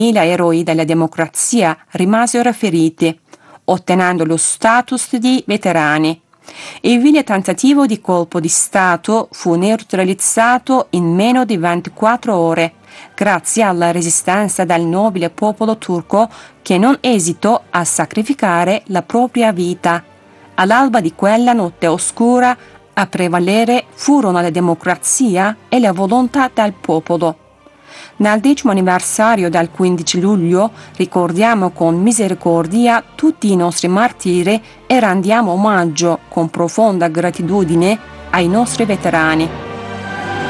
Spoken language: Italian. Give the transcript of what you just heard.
eroi della democrazia rimasero feriti, ottenendo lo status di veterani. Il vile tentativo di colpo di Stato fu neutralizzato in meno di 24 ore, grazie alla resistenza del nobile popolo turco che non esitò a sacrificare la propria vita. All'alba di quella notte oscura, a prevalere furono la democrazia e la volontà del popolo. Nel 10° anniversario del 15 luglio ricordiamo con misericordia tutti i nostri martiri e rendiamo omaggio con profonda gratitudine ai nostri veterani.